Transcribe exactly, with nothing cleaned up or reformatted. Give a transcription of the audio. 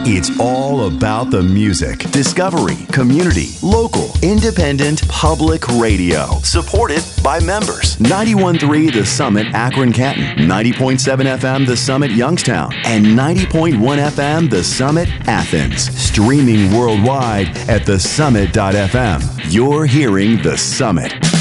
It's all about the music. Discovery, community, local, independent, public radio. Supported by members. ninety-one point three The Summit Akron Canton, ninety point seven F M The Summit Youngstown, and ninety point one F M The Summit Athens. Streaming worldwide at the summit dot f m. You're hearing The Summit.